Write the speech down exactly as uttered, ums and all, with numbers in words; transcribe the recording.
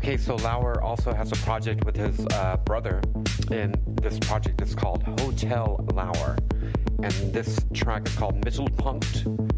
Okay, so Lauer also has a project with his uh, brother, and this project is called Hotel Lauer. And this track is called Mittelpunkt.